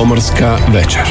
Pomorska večer.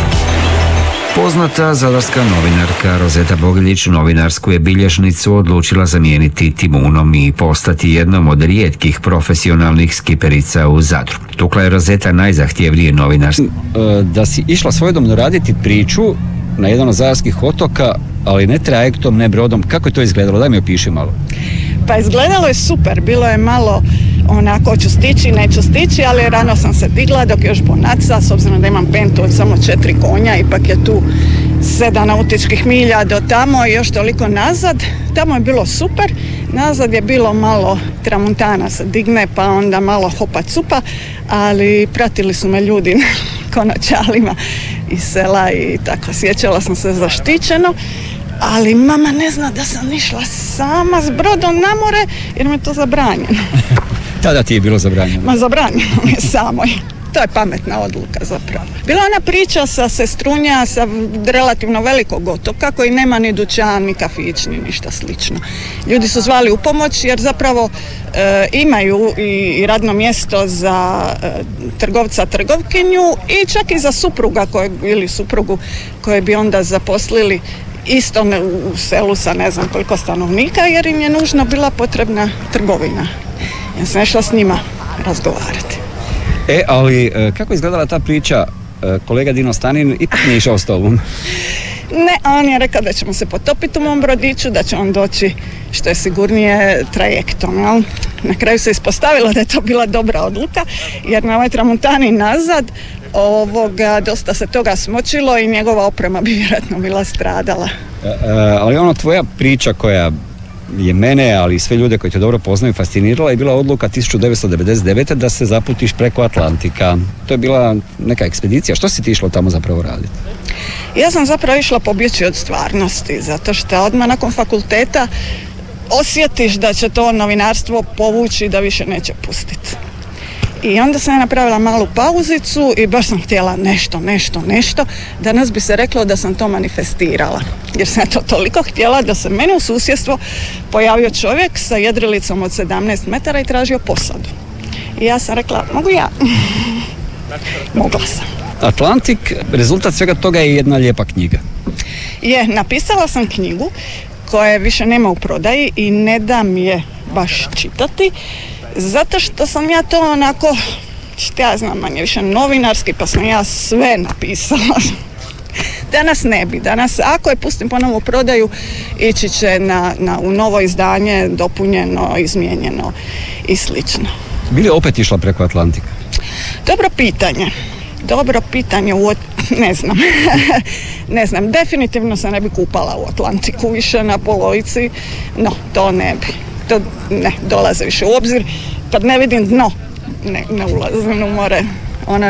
Poznata zadarska novinarka Rozeta Bogiljić novinarsku je bilježnicu odlučila zamijeniti timunom i postati jednom od rijetkih profesionalnih skiperica u Zadru. Tukla je Rozeta najzahtjevnije novinarstvo. Da si išla svojedobno raditi priču na jedan od zadarskih otoka, ali ne trajektom, ne brodom. Kako je to izgledalo? Daj mi opiši malo. Pa izgledalo je super, bilo je malo onako ću stići, neću stići, ali rano sam se digla dok još bonaca, s obzirom da imam pentu od samo 4 konja, ipak je tu 7 nautičkih milja do tamo i još toliko nazad. Tamo je bilo super, nazad je bilo malo tramuntana se digne, pa onda malo hopa cupa, ali pratili su me ljudi na konoćalima iz sela i tako, sjećala sam se zaštićeno. Ali mama ne zna da sam išla sama s brodom na more jer mi je to zabranjeno. Tada ti je bilo zabranjeno? Ma zabranjeno mi je samoj. To je pametna odluka zapravo. Bila ona priča sa Sestrunja, sa relativno velikog otoka koji nema ni dućan, ni kafić, ni ništa slično. Ljudi su zvali u pomoć jer zapravo imaju i radno mjesto za trgovca, trgovkinju i čak i za supruga ili suprugu koje bi onda zaposlili isto u selu sa ne znam koliko stanovnika jer im je nužno bila potrebna trgovina. Ja sam išla s njima razgovarati. Ali kako je izgledala ta priča? Kolega Dino Stanin ipak nije išao s tobom. Ne, on je rekao da ćemo se potopiti u mom brodiću, da će on doći što je sigurnije trajektom. Jel? Na kraju se ispostavilo da je to bila dobra odluka jer na ovoj tramuntani nazad dosta se toga smočilo i njegova oprema bi vjerojatno bila stradala. Ali tvoja priča koja je mene, ali i sve ljude koji te dobro poznaju, fascinirala je bila odluka 1999. da se zaputiš preko Atlantika. To je bila neka ekspedicija. Što si ti išla tamo zapravo raditi? Ja sam zapravo išla pobjeći od stvarnosti, zato što odmah nakon fakulteta osjetiš da će to novinarstvo povući da više neće pustiti. I onda sam ja napravila malu pauzicu i baš sam htjela nešto. Danas bi se reklo da sam to manifestirala. Jer sam to toliko htjela da se meni u susjedstvo pojavio čovjek sa jedrilicom od 17 metara i tražio posadu. I ja sam rekla, mogu ja? Mogla sam. Atlantik, rezultat svega toga je jedna lijepa knjiga. Napisala sam knjigu koja više nema u prodaji i ne dam je baš čitati. Zato što sam ja to onako, što ja znam manje više novinarski, pa sam ja sve napisala. Danas ne bi, danas ako je pustim ponovo u prodaju, ići će u novo izdanje, dopunjeno, izmijenjeno i slično. Bi li opet išla preko Atlantika? Dobro pitanje, ne znam, definitivno se ne bi kupala u Atlantiku više na polovici, no to ne bi. To ne dolaze više u obzir, kad ne vidim dno, ne ulazim u more.